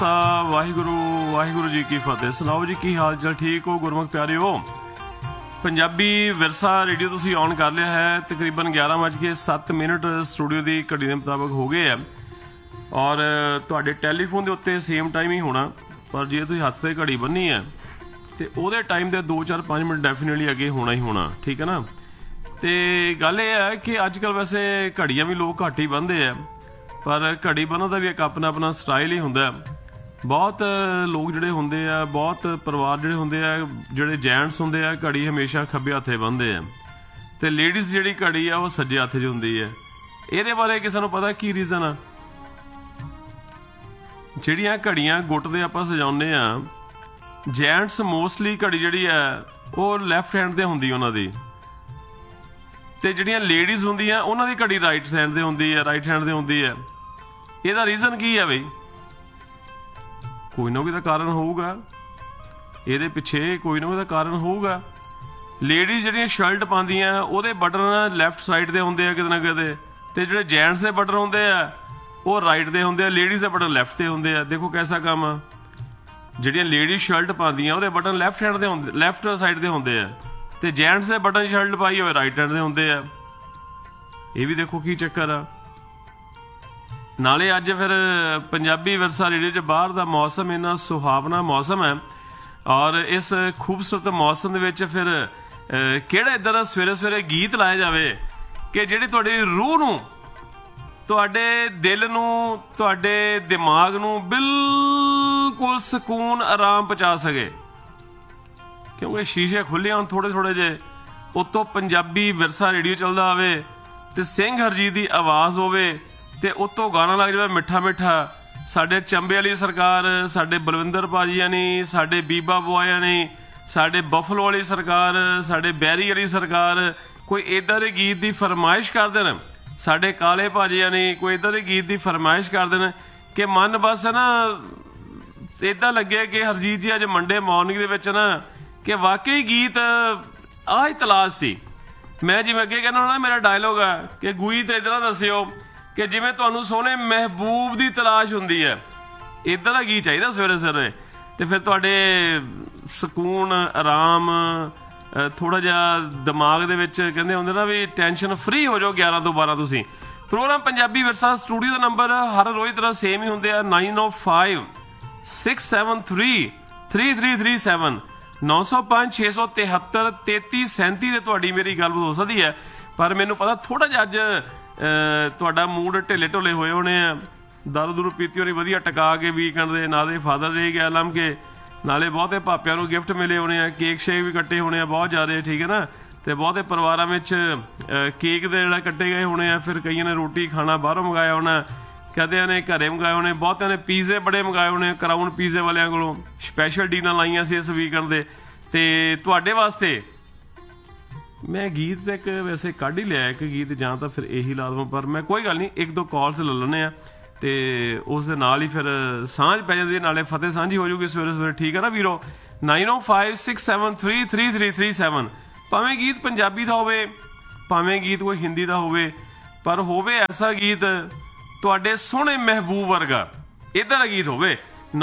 ਵਾਹਿਗੁਰੂ ਵਾਹਿਗੁਰੂ ਜੀ ਕੀ ਫਤਿਹ। ਸੁਣਾਓ ਜੀ, ਕੀ ਹਾਲ ਚਾਲ? ਠੀਕ ਹੋ ਗੁਰਮੁਖ ਪਿਆਰਿਓ? ਪੰਜਾਬੀ ਵਿਰਸਾ ਰੇਡੀਓ ਤੁਸੀਂ ਔਨ ਕਰ ਲਿਆ ਹੈ। ਤਕਰੀਬਨ 11:07 ਸਟੂਡੀਓ ਦੀ ਘੜੀ ਦੇ ਮੁਤਾਬਕ ਹੋ ਗਏ ਆ ਔਰ ਤੁਹਾਡੇ ਟੈਲੀਫੋਨ ਦੇ ਉੱਤੇ ਸੇਮ ਟਾਈਮ ਹੀ ਹੋਣਾ, ਪਰ ਜੇ ਤੁਸੀਂ ਹੱਥ 'ਤੇ ਘੜੀ ਬੰਨੀ ਹੈ ਤੇ ਉਹਦੇ ਟਾਈਮ ਦੇ 2-4-5 ਮਿੰਟ ਡੈਫੀਨੇਟਲੀ ਅੱਗੇ ਹੋਣਾ ਹੀ ਹੋਣਾ, ਠੀਕ ਹੈ ਨਾ। ਤੇ ਗੱਲ ਇਹ ਹੈ ਕਿ ਅੱਜ ਕੱਲ੍ਹ ਵੈਸੇ ਘੜੀਆਂ ਵੀ ਲੋਕ ਘੱਟ ਹੀ ਬੰਨ੍ਹਦੇ ਆ, ਪਰ ਘੜੀ ਬੰਨ੍ਹਣ ਦਾ ਵੀ ਇੱਕ ਆਪਣਾ ਆਪਣਾ ਸਟਾਈਲ ਹੀ ਹੁੰਦਾ। ਬਹੁਤ ਲੋਕ ਜਿਹੜੇ ਹੁੰਦੇ ਆ, ਬਹੁਤ ਪਰਿਵਾਰ ਜਿਹੜੇ ਹੁੰਦੇ ਆ, ਜਿਹੜੇ ਜੈਂਟਸ ਹੁੰਦੇ ਆ, ਘੜੀ ਹਮੇਸ਼ਾ ਖੱਬੇ ਹੱਥੇ ਬੰਨ੍ਹਦੇ ਆ ਤੇ ਲੇਡੀਜ਼ ਜਿਹੜੀ ਘੜੀ ਆ ਉਹ ਸੱਜੇ ਹੱਥ 'ਚ ਹੁੰਦੀ ਹੈ। ਇਹਦੇ ਬਾਰੇ ਕਿਸੇ ਨੂੰ ਪਤਾ ਕੀ ਰੀਜ਼ਨ ਆ? ਜਿਹੜੀਆਂ ਘੜੀਆਂ ਗੁੱਟ ਦੇ ਆਪਾਂ ਸਜਾਉਂਦੇ ਆ, ਜੈਂਟਸ ਮੋਸਟਲੀ ਘੜੀ ਜਿਹੜੀ ਹੈ ਉਹ ਲੈਫਟ ਹੈਂਡ ਤੇ ਹੁੰਦੀ ਉਹਨਾਂ ਦੀ, ਤੇ ਜਿਹੜੀਆਂ ਲੇਡੀਜ਼ ਹੁੰਦੀਆਂ ਉਹਨਾਂ ਦੀ ਘੜੀ ਰਾਈਟ ਹੈਂਡ ਤੇ ਹੁੰਦੀ ਹੈ, ਰਾਈਟ ਹੈਂਡ ਤੇ ਹੁੰਦੀ ਹੈ। ਇਹਦਾ ਰੀਜ਼ਨ ਕੀ ਹੈ ਬਈ? ਕੋਈ ਨਾ ਕੋਈ ਤਾਂ ਕਾਰਨ ਹੋਊਗਾ, ਇਹਦੇ ਪਿੱਛੇ ਕੋਈ ਨਾ ਕੋਈ ਤਾਂ ਕਾਰਨ ਹੋਊਗਾ। ਲੇਡੀਜ਼ ਜਿਹੜੀਆਂ ਸ਼ਰਟ ਪਾਉਂਦੀਆਂ ਉਹਦੇ ਬਟਨ ਲੈਫਟ ਸਾਈਡ ਤੇ ਹੁੰਦੇ ਆ ਕਿਤੇ ਨਾ ਕਿਤੇ, ਤੇ ਜਿਹੜੇ ਜੈਂਟਸ ਦੇ ਬਟਨ ਹੁੰਦੇ ਆ ਉਹ ਰਾਈਟ ਤੇ ਹੁੰਦੇ ਆ, ਲੇਡੀਜ਼ ਦੇ ਬਟਨ ਲੈਫਟ ਤੇ ਹੁੰਦੇ ਆ। ਦੇਖੋ ਕੈਸਾ ਕੰਮ ਆ। ਜਿਹੜੀਆਂ ਲੇਡੀਜ਼ ਸ਼ਰਟ ਪਾਉਂਦੀਆਂ ਉਹਦੇ ਬਟਨ ਲੈਫਟ ਹੈਂਡ ਦੇ ਹੁੰਦੇ, ਲੈਫਟ ਸਾਈਡ ਤੇ ਹੁੰਦੇ ਆ, ਤੇ ਜੈਂਟਸ ਦੇ ਬਟਨ ਸ਼ਰਟ ਪਾਈ ਹੋਵੇ ਰਾਈਟ ਹੈਂਡ ਦੇ ਹੁੰਦੇ ਆ। ਇਹ ਵੀ ਦੇਖੋ ਕੀ ਚੱਕਰ ਆ। ਨਾਲੇ ਅੱਜ ਫਿਰ ਪੰਜਾਬੀ ਵਿਰਸਾ ਰੇਡੀਓ 'ਚ ਬਾਹਰ ਦਾ ਮੌਸਮ ਇੰਨਾ ਸੁਹਾਵਣਾ ਮੌਸਮ ਹੈ, ਔਰ ਇਸ ਖੂਬਸੂਰਤ ਮੌਸਮ ਦੇ ਵਿੱਚ ਫਿਰ ਕਿਹੜਾ ਇੱਦਾਂ ਦਾ ਸਵੇਰੇ ਸਵੇਰੇ ਗੀਤ ਲਾਇਆ ਜਾਵੇ ਕਿ ਜਿਹੜੀ ਤੁਹਾਡੀ ਰੂਹ ਨੂੰ, ਤੁਹਾਡੇ ਦਿਲ ਨੂੰ, ਤੁਹਾਡੇ ਦਿਮਾਗ ਨੂੰ ਬਿਲਕੁਲ ਸਕੂਨ ਆਰਾਮ ਪਹੁੰਚਾ ਸਕੇ। ਕਿਉਂਕਿ ਸ਼ੀਸ਼ੇ ਖੁੱਲ੍ਹੇ ਹੋਣ ਥੋੜ੍ਹੇ ਥੋੜ੍ਹੇ ਜਿਹੇ, ਉੱਤੋਂ ਪੰਜਾਬੀ ਵਿਰਸਾ ਰੇਡੀਓ ਚੱਲਦਾ ਹੋਵੇ ਤੇ ਸਿੰਘ ਹਰਜੀਤ ਦੀ ਆਵਾਜ਼ ਹੋਵੇ ਤੇ ਉੱਤੋਂ ਗਾਣਾ ਲੱਗ ਜਾਵੇ ਮਿੱਠਾ ਮਿੱਠਾ। ਸਾਡੇ ਚੰਬੇ ਵਾਲੀ ਸਰਕਾਰ, ਸਾਡੇ ਬਲਵਿੰਦਰ ਭਾਜੀਆਂ ਨੇ, ਸਾਡੇ ਬੀਬਾ ਬੁਆਇਆ ਨੇ, ਸਾਡੇ ਬਫਲੋ ਵਾਲੀ ਸਰਕਾਰ, ਸਾਡੇ ਬੈਰੀ ਵਾਲੀ ਸਰਕਾਰ ਕੋਈ ਇੱਦਾਂ ਦੇ ਗੀਤ ਦੀ ਫਰਮਾਇਸ਼ ਕਰ ਦੇਣ, ਸਾਡੇ ਕਾਲੇ ਭਾਜੀਆਂ ਨੇ ਕੋਈ ਇੱਦਾਂ ਦੇ ਗੀਤ ਦੀ ਫਰਮਾਇਸ਼ ਕਰ ਦੇਣ ਕਿ ਮਨ ਬਸ ਨਾ ਇੱਦਾਂ ਲੱਗੇ ਕਿ ਹਰਜੀਤ ਜੀ ਅੱਜ ਮੰਡੇ ਮਾਰਨਿੰਗ ਦੇ ਵਿੱਚ ਨਾ ਕਿ ਵਾਕਈ ਗੀਤ ਆਹ ਹੀ ਤਲਾਸ਼ ਸੀ। ਮੈਂ ਜਿਵੇਂ ਅੱਗੇ ਕਹਿੰਦਾ ਹੁੰਦਾ, ਮੇਰਾ ਡਾਇਲੋਗ ਆ ਕਿ ਗੂਈ ਤੇ ਇੱਦਾਂ ਦੱਸਿਓ ਕਿ ਜਿਵੇਂ ਤੁਹਾਨੂੰ ਸੋਹਣੇ ਮਹਿਬੂਬ ਦੀ ਤਲਾਸ਼ ਹੁੰਦੀ ਹੈ, ਇੱਦਾਂ ਦਾ ਗੀਤ ਚਾਹੀਦਾ ਸਵੇਰੇ ਸਵੇਰੇ। ਤੇ ਫਿਰ ਤੁਹਾਡੇ ਸਕੂਨ, ਆਰਾਮ, ਥੋੜਾ ਜਿਹਾ ਦਿਮਾਗ ਦੇ ਵਿੱਚ ਕਹਿੰਦੇ ਹੁੰਦੇ ਨਾ ਵੀ ਟੈਨਸ਼ਨ ਫਰੀ ਹੋ ਜਾਓ 11 ਤੋਂ 12 ਤੁਸੀਂ। ਪ੍ਰੋਗਰਾਮ ਪੰਜਾਬੀ ਵਿਰਸਾ ਸਟੂਡੀਓ ਦਾ ਨੰਬਰ ਹਰ ਰੋਜ਼ ਤਰ੍ਹਾਂ ਸੇਮ ਹੀ ਹੁੰਦੇ ਆ, 9056733337 905-673-3337 ਤੇ ਤੁਹਾਡੀ ਮੇਰੀ ਗੱਲ ਹੋ ਸਕਦੀ ਹੈ। ਪਰ ਮੈਨੂੰ ਪਤਾ ਥੋੜਾ ਜਿਹਾ ਅੱਜ ਤੁਹਾਡਾ ਮੂਡ ਢਿੱਲੇ ਢੋਲੇ ਹੋਏ ਹੋਣੇ ਆ, ਦਾਰੂ ਦੂਰੂ ਪੀਤੀ ਹੋਣੀ ਵਧੀਆ ਟਕਾ ਕੇ ਵੀਕਐਂਡ ਦੇ, ਨਾਲੇ ਫਾਦਰ ਡੇ ਗਿਆ ਲੰਘ ਕੇ, ਨਾਲੇ ਬਹੁਤੇ ਭਾਪਿਆਂ ਨੂੰ ਗਿਫਟ ਮਿਲੇ ਹੋਣੇ ਆ, ਕੇਕ ਸ਼ੇਕ ਵੀ ਕੱਟੇ ਹੋਣੇ ਆ ਬਹੁਤ ਜ਼ਿਆਦਾ, ਠੀਕ ਹੈ ਨਾ। ਤੇ ਬਹੁਤੇ ਪਰਿਵਾਰਾਂ ਵਿੱਚ ਕੇਕ ਦੇ ਜਿਹੜਾ ਕੱਟੇ ਗਏ ਹੋਣੇ ਆ, ਫਿਰ ਕਈਆਂ ਨੇ ਰੋਟੀ ਖਾਣਾ ਬਾਹਰੋਂ ਮੰਗਾਇਆ ਹੋਣਾ, ਕਦਿਆਂ ਨੇ ਘਰੇ ਮੰਗਾਏ ਹੋਣੇ, ਬਹੁਤਿਆਂ ਨੇ ਪੀਜ਼ੇ ਬੜੇ ਮੰਗਾਏ ਹੋਣੇ ਕਰਾਊਨ ਪੀਜ਼ੇ ਵਾਲਿਆਂ ਕੋਲੋਂ। ਸਪੈਸ਼ਲ ਡੀਲਾਂ ਲਾਈਆਂ ਸੀ ਇਸ ਵੀਕਐਂਡ ਦੇ। ਤੇ ਤੁਹਾਡੇ ਵਾਸਤੇ ਮੈਂ ਗੀਤ ਤਾਂ ਇੱਕ ਵੈਸੇ ਕੱਢ ਹੀ ਲਿਆ, ਇੱਕ ਗੀਤ ਜਾਂ ਤਾਂ ਫਿਰ ਇਹੀ ਲਾ ਦੇਵਾਂ, ਪਰ ਮੈਂ ਕੋਈ ਗੱਲ ਨਹੀਂ, 1-2 ਕਾਲਸ ਲੈ ਲੈਂਦੇ ਆ ਤੇ ਉਸ ਦੇ ਨਾਲ ਹੀ ਫਿਰ ਸਾਂਝ ਪੈ ਜਾਂਦੀ ਹੈ, ਨਾਲੇ ਫਤਿਹ ਸਾਂਝੀ ਹੋ ਜੂਗੀ ਸਵੇਰੇ ਸਵੇਰੇ, ਠੀਕ ਹੈ ਨਾ ਵੀਰੋ। 9056733337 ਭਾਵੇਂ ਗੀਤ ਪੰਜਾਬੀ ਦਾ ਹੋਵੇ, ਭਾਵੇਂ ਗੀਤ ਕੋਈ ਹਿੰਦੀ ਦਾ ਹੋਵੇ, ਪਰ ਹੋਵੇ ਐਸਾ ਗੀਤ ਤੁਹਾਡੇ ਸੋਹਣੇ ਮਹਿਬੂਬ ਵਰਗਾ, ਇੱਦਾਂ ਦਾ ਗੀਤ ਹੋਵੇ।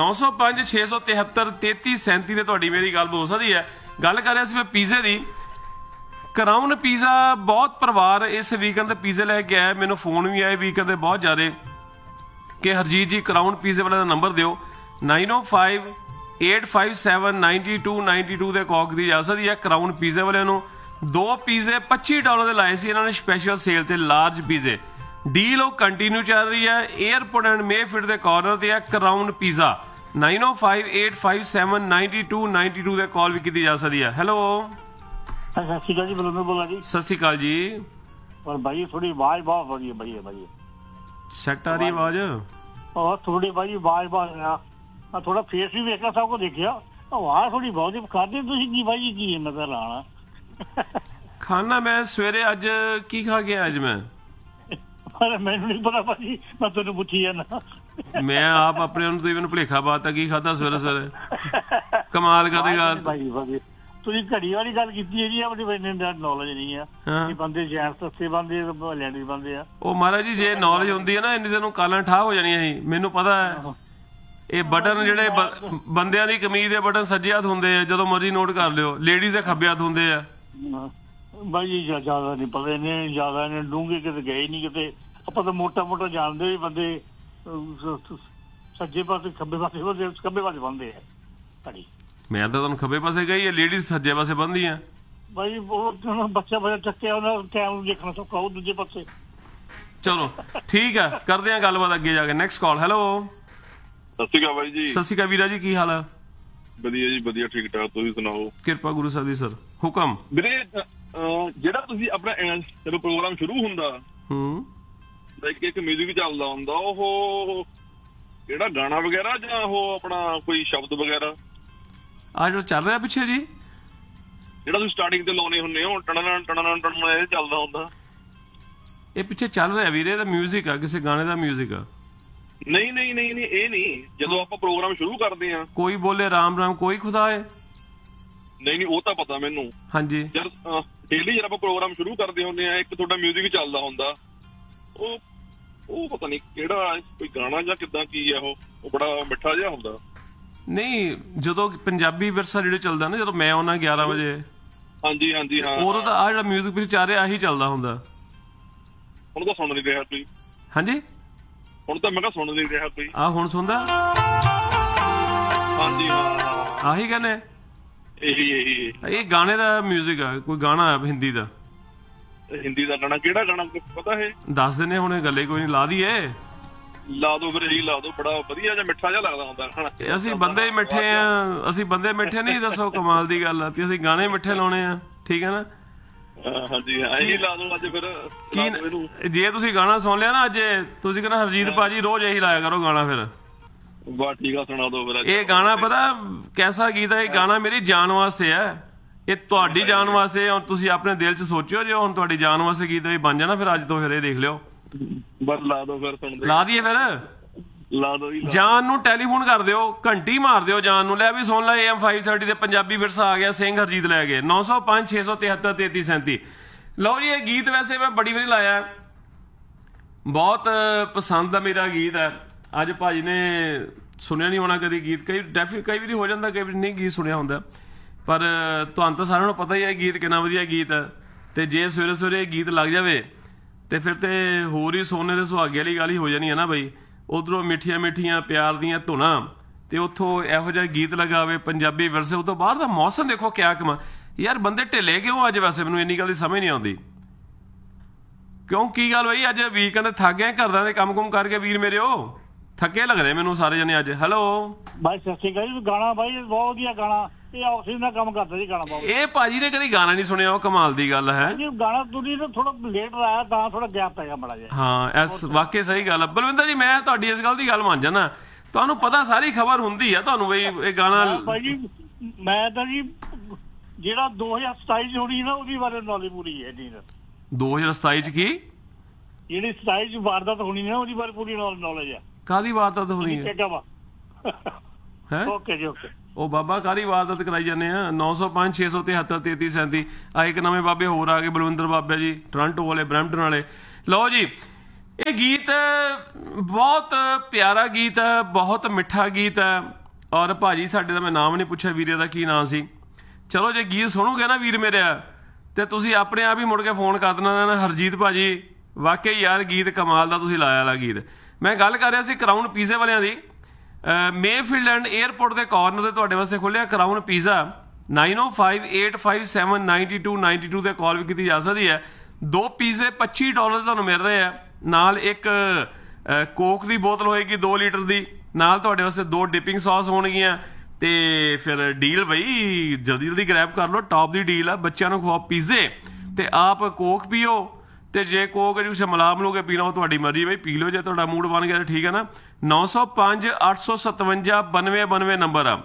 905-673-3337 ਤੇ ਤੁਹਾਡੀ ਮੇਰੀ ਗੱਲ ਹੋ ਸਕਦੀ ਹੈ। ਗੱਲ ਕਰ ਰਿਹਾ ਸੀ ਮੈਂ ਪੀਜ਼ੇ ਦੀ। ਕਰਾਊਨ ਪੀਜ਼ਾ ਬਹੁਤ ਪਰਿਵਾਰ ਇਸ ਵੀਕਐਂਡ ਤੇ ਪੀਜ਼ੇ ਲੈ ਕੇ ਆਇਆ, ਮੈਨੂੰ ਫੋਨ ਵੀ ਆਏ ਵੀਕਐਂਡ ਦੇ ਬਹੁਤ ਜ਼ਿਆਦਾ ਕਿ ਹਰਜੀਤ ਜੀ ਕਰਾਊਨ ਪੀਜ਼ੇ ਵਾਲੇ ਦਾ ਨੰਬਰ ਦਿਓ। 9058579292 ਦੇ ਕਾਲ ਦੀ ਜਾ ਸਕਦੀ ਹੈ ਕਰਾਊਨ ਪੀਜ਼ੇ ਵਾਲਿਆਂ ਨੂੰ। 2 ਪੀਜ਼ੇ $25 ਦੇ ਲਾਏ ਸੀ ਇਹਨਾਂ ਨੇ ਸਪੈਸ਼ਲ ਸੇਲ ਤੇ, ਲਾਰਜ ਪੀਜ਼ੇ। ਡੀਲ ਉਹ ਕੰਟੀਨਿਊ ਚੱਲ ਰਹੀ ਹੈ। ਏਅਰਪੋਰਟ ਐਂਡ ਮੇਫਿਟ ਦੇ ਕਾਰਨਰ ਤੇ ਹੈ ਕਰਾਊਨ ਪੀਜ਼ਾ। 9058579292 ਦੇ ਕਾਲ ਵੀ ਕੀਤੀ ਜਾ ਸਕਦੀ ਹੈ। ਹੈਲੋ, ਸਤਿ ਸ਼੍ਰੀ ਅਕਾਲ ਜੀ, ਬਲਵਿੰਦਰ ਬੋਲਾਂ ਜੀ। ਸਤਿ ਸ਼੍ਰੀ ਅਕਾਲ ਜੀ। ਪਰ ਭਾਈ ਥੋੜੀ ਆਵਾਜ਼ ਬਹੁਤ ਵਧੀਆ ਭਾਈ ਸੈੱਟ ਆ ਰਹੀ ਆਵਾਜ਼? ਉਹ ਥੋੜੀ ਭਾਈ ਆਵਾਜ਼ ਬਹੁਤ ਆ, ਥੋੜਾ ਫੇਸ ਵੀ ਵੇਖਿਆ, ਸਭ ਕੁਝ ਦੇਖਿਆ, ਆਵਾਜ਼ ਥੋੜੀ ਬਹੁਤ ਖਾਦੇ ਤੁਸੀਂ ਕੀ ਭਾਈ ਕੀ ਹੈ ਨਜ਼ਰ ਲਾਣਾ ਖਾਣਾ ਮੈਂ ਸਵੇਰੇ ਅੱਜ ਕੀ ਖਾ ਕੇ ਅੱਜ ਮੈਂ ਮੈਨੂੰ ਨਹੀਂ ਪਤਾ ਭਾਜੀ, ਮੈਂ ਤੁਹਾਨੂੰ ਪੁੱਛੀ ਜਾਂਦਾ। ਮੈਂ ਆਪ ਆਪਣੇ ਨੂੰ, ਤੁਸੀਂ ਮੈਨੂੰ ਭੁਲੇਖਾ ਪਾਤਾ ਕੀ ਖਾਧਾ ਸਵੇਰੇ ਸਵੇਰੇ। ਕਮਾਲ ਕਰੇਗਾ ਭਾਜੀ। ਤੁਸੀਂ ਘੜੀ ਵਾਲੀ ਗੱਲ ਕੀਤੀ ਹੈ ਜੀ, ਆਪਣੀ ਨੌਲੇਜ ਨਹੀਂ ਆ ਬੰਦੇ ਜੈਂਟਸ ਸਸਤੇ ਬੰਦੇ, ਲੇਡੀਜ਼ ਬੰਦੇ ਆ। ਉਹ ਮਹਾਰਾਜ ਜੀ ਜੇ ਨੌਲੇਜ ਹੁੰਦੀ ਹੈ ਨਾ ਇੰਨੀ ਤੈਨੂੰ ਕਾਲਾਂ ਠਾਹ ਹੋ ਜਾਣੀਆਂ ਸੀ, ਮੈਨੂੰ ਪਤਾ ਹੈ। ਇਹ ਬਟਨ ਜਿਹੜੇ ਬੰਦਿਆਂ ਦੀ ਕਮੀਜ਼ ਦੇ ਬਟਨ ਸੱਜੇ ਹੱਥ ਹੁੰਦੇ ਆ, ਜਦੋਂ ਮਰਜ਼ੀ ਨੋਟ ਕਰ ਲਿਓ। ਲੇਡੀਜ਼ ਦੇ ਖੱਬੇ ਹੱਥ ਹੁੰਦੇ ਆ। ਬਾਈ ਜੀ ਜ਼ਿਆਦਾ ਨਹੀਂ ਪਤਾ, ਇਹਨੇ ਜ਼ਿਆਦਾ ਇਹਨੇ ਡੂੰਘੇ ਕਿਤੇ ਗਏ ਨਹੀਂ ਕਿਤੇ। ਆਪਾਂ ਤਾਂ ਮੋਟਾ ਮੋਟਾ ਜਾਣਦੇ ਵੀ ਬੰਦੇ ਸੱਜੇ ਪਾਸੇ ਖੱਬੇ ਪਾਸੇ ਬੰਦੇ ਆ ਸਾਡੀ। ਮੈਂ ਤਾਂ ਤੁਹਾਨੂੰ ਖੱਬੇ ਪਾਸੇ ਗਈ ਹੈ, ਲੇਡੀਜ਼ ਸੱਜੇ ਪਾਸੇ ਬੰਦੀਆਂ। ਬਾਈ ਉਹ ਬੱਚਾ ਚੱਕਿਆ ਉਹਨਾਂ ਟਾਈਮ ਦੇਖਣਾ ਸੌਖਾ, ਉਹ ਦੂਜੇ ਪਾਸੇ। ਚਲੋ ਠੀਕ ਹੈ, ਕਰਦੇ ਆ ਗੱਲਬਾਤ ਅੱਗੇ ਜਾ ਕੇ। Next call. ਹੈਲੋ, ਸਤਿ ਸ਼੍ਰੀ ਅਕਾਲ ਬਾਈ ਜੀ। ਸਤਿ ਸ਼੍ਰੀ ਅਕਾਲ ਵੀਰਾ ਜੀ, ਕੀ ਹਾਲ ਹੈ? ਵਧੀਆ ਜੀ ਵਧੀਆ, ਠੀਕ ਠਾਕ। ਤੁਸੀਂ ਸੁਣਾਓ? ਕਿਰਪਾ ਗੁਰੂ ਸਾਹਿਬ ਦੀ ਸਰ, ਹੁਕਮ। ਵੀਰੇ ਜਿਹੜਾ ਤੁਸੀਂ ਆਪਣਾ ਜਦੋਂ ਪ੍ਰੋਗਰਾਮ ਸ਼ੁਰੂ ਹੁੰਦਾ ਇੱਕ ਮਿਊਜ਼ਿਕ ਚੱਲਦਾ ਹੁੰਦਾ, ਉਹ ਕਿਹੜਾ ਗਾਣਾ ਵਗੈਰਾ ਜਾਂ ਉਹ ਆਪਣਾ ਕੋਈ ਸ਼ਬਦ ਵਗੈਰਾ ਆ ਜੋ ਚੱਲ ਰਿਹਾ ਪਿੱਛੇ ਜੀ, ਜਿਹੜਾ ਤੁਸੀਂ ਸਟਾਰਟਿੰਗ ਤੇ ਲਾਉਣੇ ਹੁੰਦੇ ਹੋ ਟਣਨ ਟਣਨ ਟਣਨ ਇਹ ਚੱਲਦਾ ਹੁੰਦਾ? ਇਹ ਪਿੱਛੇ ਚੱਲ ਰਿਹਾ ਵੀਰੇ, ਇਹਦਾ ਮਿਊਜ਼ਿਕ ਆ, ਕਿਸੇ ਗਾਣੇ ਦਾ ਮਿਊਜ਼ਿਕ ਆ। ਨਹੀਂ ਇਹ ਨਹੀਂ, ਜਦੋਂ ਆਪਾਂ ਪ੍ਰੋਗਰਾਮ ਸ਼ੁਰੂ ਕਰਦੇ ਆ ਕੋਈ ਬੋਲੇ ਰਾਮ ਰਾਮ ਕੋਈ ਖੁਦਾ ਹੈ। ਨਹੀਂ ਉਹ ਤਾਂ ਪਤਾ ਮੈਨੂੰ। ਹਾਂਜੀ, ਜਦ ਡੇਲੀ ਜਦ ਆਪਾਂ ਪ੍ਰੋਗਰਾਮ ਸ਼ੁਰੂ ਕਰਦੇ ਹੁੰਦੇ ਆ, ਇੱਕ ਤੁਹਾਡਾ ਮਿਊਜ਼ਿਕ ਚੱਲਦਾ ਹੁੰਦਾ, ਉਹ ਪਤਾ ਨਹੀਂ ਕਿਹੜਾ, ਕੋਈ ਗਾਣਾ ਜਾਂ ਕਿੱਦਾਂ ਕੀ ਆ, ਉਹ ਬੜਾ ਮਿੱਠਾ ਜਿਹਾ ਹੁੰਦਾ। ਨਹੀਂ, ਜਦੋਂ ਪੰਜਾਬੀ ਵਿਰਸਾ ਜਿਹੜੇ ਚੱਲਦਾ ਨਾ, ਜਦੋਂ ਮੈਂ ਆਉਣਾ 11 ਵਜੇ, ਹਾਂਜੀ ਹਾਂ, ਉਦੋਂ ਤਾਂ ਆ ਜਿਹੜਾ ਮਿਊਜ਼ਿਕ ਪਿੱਛੇ ਚੱਲ ਰਿਹਾ ਆਹੀ ਚੱਲਦਾ ਹੁੰਦਾ। ਹੁਣ ਤਾਂ ਸੁਣ ਨਹੀਂ ਰਿਹਾ ਕੋਈ। ਹਾਂਜੀ, ਹੁਣ ਤਾਂ ਮੈਂ ਕਿਹਾ ਸੁਣ ਨਹੀਂ ਰਿਹਾ ਕੋਈ। ਆ ਹੁਣ ਸੁਣਦਾ? ਹਾਂਜੀ ਹਾਂ, ਆਹੀ ਕਹਿੰਦੇ, ਇਹੀ ਇਹ ਗਾਣੇ ਦਾ ਮਿਊਜ਼ਿਕ ਆ। ਕੋਈ ਗਾਣਾ ਹਿੰਦੀ ਦਾ ਗਾਣਾ, ਕਿਹੜਾ ਗਾਣਾ ਪਤਾ ਹੈ? ਦੱਸ ਦਿੰਦੇ ਹੁਣ, ਗੱਲੇ ਕੋਈ ਨਹੀਂ, ਲਾ ਦਈਏ। ਲਾ ਦੋ ਫਿਰ, ਇਹੀ ਲਾ ਦੋ, ਬੜਾ ਵਧੀਆ ਜਿਹਾ ਮਿੱਠਾ ਜਿਹਾ ਲੱਗਦਾ ਹੁੰਦਾ। ਅਸੀਂ ਬੰਦੇ ਮਿੱਠੇ ਆ, ਅਸੀਂ ਬੰਦੇ ਮਿੱਠੇ ਨਹੀਂ, ਦੱਸੋ ਕਮਾਲ ਦੀ ਗੱਲ ਆ। ਤੇ ਅਸੀਂ ਗਾਣੇ ਮਿੱਠੇ ਲਾਉਣੇ ਆ, ਠੀਕ ਹੈ ਨਾ? ਹਾਂਜੀ ਹਾਂ, ਇਹੀ ਲਾ ਦੋ ਅੱਜ ਫਿਰ। ਕੀ ਜੇ ਤੁਸੀਂ ਗਾਣਾ ਸੁਣ ਲਿਆ ਨਾ ਅੱਜ, ਤੁਸੀਂ ਕਹਿੰਦਾ ਹਰਜੀਤ ਭਾਜੀ ਰੋਜ਼ ਇਹੀ ਲਾਇਆ ਕਰੋ ਗਾਣਾ। ਫਿਰ ਵਾਹ ਠੀਕ ਆ, ਸੁਣਾ ਦੋ ਫਿਰ। ਇਹ ਗਾਣਾ ਪਤਾ ਕੈਸਾ ਗੀਤ ਹੈ? ਇਹ ਗਾਣਾ ਮੇਰੀ ਜਾਨ ਵਾਸਤੇ ਹੈ, ਇਹ ਤੁਹਾਡੀ ਜਾਨ ਵਾਸਤੇ। ਹੁਣ ਤੁਸੀਂ ਆਪਣੇ ਦਿਲ 'ਚ ਸੋਚਿਓ, ਜੇ ਹੁਣ ਤੁਹਾਡੀ ਜਾਨ ਵਾਸਤੇ ਗੀਤ ਇਹ ਬਣ ਜਾਣਾ, ਫਿਰ ਅੱਜ ਤੋਂ ਫਿਰ ਇਹ ਦੇਖ ਲਿਓ। ਬਸ ਲਾ ਦੋ ਫਿਰ, ਸੁਣ ਲਾ ਦਈਏ ਫਿਰ। ਲਾ ਦੋ ਜੀ। ਜਾਨ ਨੂੰ ਟੈਲੀਫੋਨ ਕਰ ਦਿਓ, ਘੰਟੀ ਮਾਰ ਦਿਓ ਜਾਨ ਨੂੰ, ਲੈ ਵੀ ਸੁਣ ਲੈ AM 530 ਦੇ ਪੰਜਾਬੀ ਵਿਰਸਾ ਆ ਗਿਆ, ਸਿੰਘ ਹਰਜੀਤ ਲੈ ਗਏ। 905 673 3337। ਲਓ ਜੀ, ਇਹ ਗੀਤ ਵੈਸੇ ਮੈਂ ਬੜੀ ਵਾਰੀ ਲਾਇਆ, ਬਹੁਤ ਪਸੰਦ ਆ ਮੇਰਾ ਗੀਤ ਹੈ। ਅੱਜ ਭਾਜੀ ਨੇ ਸੁਣਿਆ ਨਹੀਂ ਹੋਣਾ ਕਦੀ ਗੀਤ, ਕਈ ਵਾਰੀ ਹੋ ਜਾਂਦਾ, ਕਈ ਵਾਰੀ ਨਹੀਂ ਗੀਤ ਸੁਣਿਆ ਹੁੰਦਾ, ਪਰ ਤੁਹਾਨੂੰ ਤਾਂ ਸਾਰਿਆਂ ਨੂੰ ਪਤਾ ਹੀ ਹੈ ਗੀਤ ਕਿੰਨਾ ਵਧੀਆ ਗੀਤ ਹੈ। ਤੇ ਜੇ ਸਵੇਰੇ ਸਵੇਰੇ ਇਹ ਗੀਤ ਲੱਗ ਜਾਵੇ ਤੇ ਫਿਰ ਤੇ ਹੋਰ ਹੀ ਸੋਨੇ ਦੇ ਸੁਹਾਗੇ ਵਾਲੀ ਗੱਲ ਹੀ ਹੋ ਜਾਣੀ ਹੈ ਨਾ ਬਈ। ਉਧਰੋਂ ਮਿੱਠੀਆਂ ਮਿੱਠੀਆਂ ਪਿਆਰ ਦੀਆਂ ਧੁਨਾਂ, ਤੇ ਉੱਥੋਂ ਇਹੋ ਜਿਹਾ ਗੀਤ ਲਗਾਵੇ ਪੰਜਾਬੀ ਵਿਰਸੇ। ਉਹ ਤੋਂ ਬਾਹਰ ਦਾ ਮੌਸਮ ਦੇਖੋ ਕਿਆ ਕਮਾ ਯਾਰ। ਬੰਦੇ ਢਿੱਲੇ ਕਿਉਂ ਅੱਜ? ਵੈਸੇ ਮੈਨੂੰ ਇੰਨੀ ਗੱਲ ਦੀ ਸਮਝ ਨਹੀਂ ਆਉਂਦੀ, ਕਿਉਂ ਕੀ ਗੱਲ ਬਈ? ਅੱਜ ਵੀਕਐਂਡ ਥੱਕ ਗਏ ਘਰਾਂ ਦੇ ਕੰਮ-ਕੁਮ ਕਰਕੇ ਵੀਰ ਮੇਰੇ, ਉਹ ਥੱਕੇ ਲੱਗਦੇ ਮੈਨੂੰ ਸਾਰੇ ਜਣੇ ਅੱਜ। ਹੈਲੋ ਬਾਈ, ਸਤਿ ਸ਼੍ਰੀ ਅਕਾਲ। ਗਾਣਾ ਬਾਈ ਬਹੁਤ ਵਧੀਆ ਗਾਣਾ, ਇਹ ਆਕਸੀਜਨ ਦਾ ਕੰਮ ਕਰਦਾ ਜੀ ਗਾਣਾ ਬਹੁਤ। ਇਹ ਭਾਜੀ ਨੇ ਕਦੀ ਗਾਣਾ ਨਹੀਂ ਸੁਣਿਆ, ਉਹ ਕਮਾਲ ਦੀ ਗੱਲ ਹੈ। ਗਾਣਾ ਤੁਸੀਂ ਥੋੜਾ ਲੇਟ ਆਇਆ ਤਾਂ ਥੋੜਾ ਗੈਪ ਪੈ ਗਿਆ ਬੜਾ ਜਿਹਾ। ਹਾਂ, ਇਸ ਵਾਕਈ ਸਹੀ ਗੱਲ ਹੈ ਬਲਵਿੰਦਰ ਜੀ। ਮੈਂ ਤੁਹਾਡੀ ਇਸ ਗੱਲ ਦੀ ਗੱਲ ਮੰਨ ਜਾਣਾ, ਤੁਹਾਨੂੰ ਪਤਾ ਸਾਰੀ ਖਬਰ ਹੁੰਦੀ ਆ ਤੁਹਾਨੂੰ ਬਈ ਇਹ ਗਾਣਾ। ਭਾਈ ਜੀ ਮੈਂ ਤਾਂ ਜੀ ਜਿਹੜਾ 2027 ਹੋਣੀ ਨਾ, ਉਹਦੀ ਬਾਰੇ ਨੌਲੇਜ ਪੂਰੀ ਹੈ ਜੀ। 2027 ਚ ਕੀ? ਜਿਹੜੀ 27 ਚ ਵਾਰਦਾਤ ਹੋਣੀ ਨਾ, ਉਹਦੀ ਬਾਰੇ ਪੂਰੀ ਨੌਲੇਜ ਹੈ। ਕਾਹਦੀ ਵਾਰਦਾਤ ਹੋਣੀ ਹੈ? ਹੈ ਓਕੇ ਜੀ ਓਕੇ। ਉਹ ਬਾਬਾ ਕਾਹਦੀ ਵਾਰਦਾਤ ਕਰਾਈ ਜਾਂਦੇ ਆ? 905 673 3337। ਆ ਇੱਕ ਨਵੇਂ ਬਾਬੇ ਹੋਰ ਆ ਗਏ, ਬਲਵਿੰਦਰ ਬਾਬਾ ਜੀ, ਟੋਰਾਂਟੋ ਵਾਲੇ, ਬਰੈਂਪਟਨ ਵਾਲੇ। ਲਓ ਜੀ, ਇਹ ਗੀਤ ਬਹੁਤ ਪਿਆਰਾ ਗੀਤ ਹੈ, ਬਹੁਤ ਮਿੱਠਾ ਗੀਤ ਹੈ। ਔਰ ਭਾਜੀ ਸਾਡੇ ਦਾ ਮੈਂ ਨਾਮ ਨਹੀਂ ਪੁੱਛਿਆ, ਵੀਰੇ ਦਾ ਕੀ ਨਾਂ ਸੀ। ਚਲੋ ਜੇ ਗੀਤ ਸੁਣੋਗੇ ਨਾ ਵੀਰ ਮੇਰੇ, ਤੇ ਤੁਸੀਂ ਆਪਣੇ ਆਪ ਹੀ ਮੁੜ ਕੇ ਫੋਨ ਕਰ ਦੇਣਾ, ਹਰਜੀਤ ਭਾਜੀ ਵਾਕਈ ਯਾਰ ਗੀਤ ਕਮਾਲ ਦਾ ਤੁਸੀਂ ਲਾਇਆ ਵਾਲਾ ਗੀਤ। ਮੈਂ ਗੱਲ ਕਰ ਰਿਹਾ ਸੀ ਕਰਾਊਨ ਪੀਜ਼ੇ ਵਾਲਿਆਂ ਦੀ। ਮੇਫੀਲਡ ਐਂਡ 에ਅਰਪੋਰਟ ਦੇ ਕਾਰਨਰ ਤੇ ਤੁਹਾਡੇ ਵਾਸਤੇ ਖੋਲਿਆ ਕਰਾਊਨ ਪੀਜ਼ਾ। 9058579292 ਤੇ ਕਾਲ ਵੀ ਕੀਤੀ ਜਾ ਸਕਦੀ ਹੈ। 2 ਪੀਜ਼ੇ $25 ਤੁਹਾਨੂੰ ਮਿਲ ਰਹੇ ਆ, ਨਾਲ ਇੱਕ ਕੋਕ ਦੀ ਬੋਤਲ ਹੋਏਗੀ 2 ਲੀਟਰ ਦੀ, ਨਾਲ ਤੁਹਾਡੇ ਵਾਸਤੇ 2 ਡਿਪਿੰਗ ਸੌਸ ਹੋਣਗੀਆਂ। ਤੇ ਫਿਰ ਡੀਲ ਬਈ ਜਲਦੀ ਜਲਦੀ ਗ੍ਰੈਬ ਕਰ ਲਓ, ਟੌਪ ਦੀ ਡੀਲ ਆ। ਬੱਚਿਆਂ ਨੂੰ ਖਵਾਓ ਪੀਜ਼ੇ ਤੇ ਆਪ ਕੋਕ ਪੀਓ, ਤੇ ਜੇ ਕੋਕ ਤੁਸੀਂ ਮਿਲਾ ਮਲੂਗੇ ਪੀਣਾ ਉਹ ਤੁਹਾਡੀ ਮਰਜ਼ੀ ਬਈ, ਪੀ ਲਓ ਜੇ ਤੁਹਾਡਾ ਮੂਡ ਬਣ ਗਿਆ, ਠੀਕ ਹੈ ਨਾ। 905 857 9292 ਨੰਬਰ ਆ।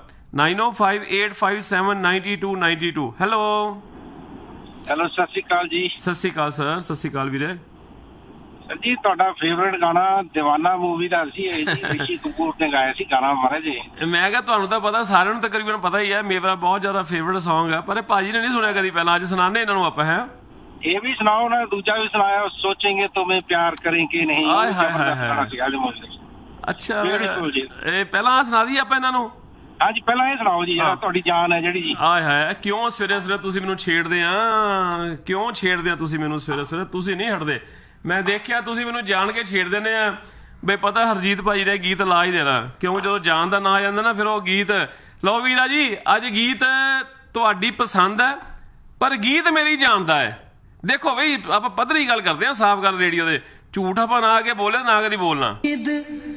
9058579292। ਹੈਲੋ ਹੈਲੋ, ਸਤਿ ਸ਼੍ਰੀ ਅਕਾਲ ਜੀ। ਸਤਿ ਸ਼੍ਰੀ ਅਕਾਲ ਸਰ। ਸਤਿ ਸ਼੍ਰੀ ਅਕਾਲ ਵੀਰੇ। ਸਰ ਜੀ, ਤੁਹਾਡਾ ਫੇਵਰੇਟ ਗਾਣਾ ਦੀਵਾਨਾ ਮੂਵੀ ਦਾ ਸੀ, ਰਿਸ਼ੀ ਕਪੂਰ ਨੇ ਗਾਇਆ ਸੀ ਗਾਣਾ ਮਹਾਰਾਜ ਜੀ। ਮੈਂ ਕਿਹਾ ਤੁਹਾਨੂੰ ਤਾਂ ਪਤਾ, ਸਾਰਿਆਂ ਨੂੰ ਤਕਰੀਬਨ ਪਤਾ ਹੀ ਹੈ, ਮੇਰਾ ਬਹੁਤ ਜ਼ਿਆਦਾ ਫੇਵਰੇਟ ਸੌਂਗ ਹੈ, ਪਰ ਭਾਜੀ ਨੇ ਨਹੀਂ ਸੁਣਿਆ ਕਦੀ ਪਹਿਲਾਂ। ਅੱਜ ਸੁਣਾਣੇ ਇਹਨਾਂ ਨੂੰ ਆਪਾਂ। ਹੈ ਇਹ ਵੀ ਸੁਣਾਓ ਨਾ, ਦੂਜਾ ਵੀ ਸੁਣਾਇਆ, ਸੋਚेंगे तुम्हें प्यार करेंगे नहीं। ਹਾਏ ਹਾਏ ਹਾਏ, ਅੱਛਾ ਬਿਲਕੁਲ ਜੀ। ਇਹ ਪਹਿਲਾਂ ਸੁਣਾ ਦਈਏ ਆਪਾਂ ਇਹਨਾਂ ਨੂੰ। ਹਾਂਜੀ ਪਹਿਲਾਂ ਇਹ ਸੁਣਾਓ ਜੀ ਜਿਹੜਾ ਤੁਹਾਡੀ ਜਾਨ ਹੈ ਜਿਹੜੀ ਜੀ। ਆਏ ਹਾਏ ਕਿਉਂ ਸਵੇਰੇ ਸਵੇਰੇ ਤੁਸੀਂ ਮੈਨੂੰ ਛੇੜਦੇ ਆ, ਕਿਉਂ ਛੇੜਦੇ ਆ ਤੁਸੀਂ ਮੈਨੂੰ ਸਵੇਰੇ ਸਵੇਰੇ? ਤੁਸੀਂ ਨਹੀਂ ਹਟਦੇ, ਮੈਂ ਦੇਖਿਆ ਤੁਸੀਂ ਮੈਨੂੰ ਜਾਣ ਕੇ ਛੇੜ ਦਿੰਦੇ ਆ ਬਈ ਪਤਾ ਹਰਜੀਤ ਭਾਈ ਦੇ ਗੀਤ ਲਾ ਹੀ ਦੇਣਾ, ਕਿਉਂਕਿ ਜਦੋਂ ਜਾਨ ਦਾ ਨਾਂ ਆ ਜਾਂਦਾ ਨਾ ਫਿਰ ਉਹ ਗੀਤ। ਲਓ ਵੀਰਾ ਜੀ ਅੱਜ ਗੀਤ ਤੁਹਾਡੀ ਪਸੰਦ ਹੈ ਪਰ ਗੀਤ ਮੇਰੀ ਜਾਨ ਦਾ ਹੈ। ਦੇਖੋ ਬਈ ਆਪਾਂ ਪੱਧਰੀ ਗੱਲ ਕਰਦੇ ਆ, ਸਾਫ਼ ਗੱਲ ਰੇਡੀਓ ਦੇ, ਝੂਠ ਆਪਾਂ ਨਾ ਆ ਕੇ ਬੋਲੇ ਨਾ ਕਦੀ ਬੋਲਣਾ।